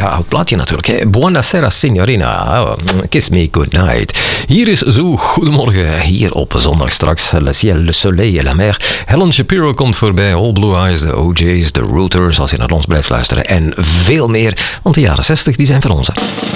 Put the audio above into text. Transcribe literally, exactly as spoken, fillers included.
ja, oud plaatje natuurlijk. Hè. Buonasera signorina, kiss me goodnight. Hier is Zo Goedemorgen, hier op zondag straks. Le ciel, le soleil et la mer. Helen Shapiro komt voorbij, All Blue Eyes, de O J's, de Rooters, als je naar ons blijft luisteren. En veel meer, want de jaren zestig die zijn van ons.